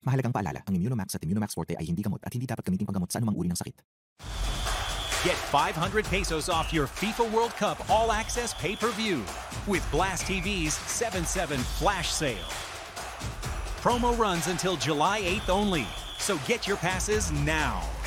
Mahalagang paalala, ang Immunomax at Immunomax Forte ay hindi gamot at hindi dapat gamitin panggamot sa anumang uri ng sakit. Get 500 pesos off your FIFA World Cup all-access pay-per-view with Blast TV's 7/7 flash sale. Promo runs until July 8th only, so get your passes now.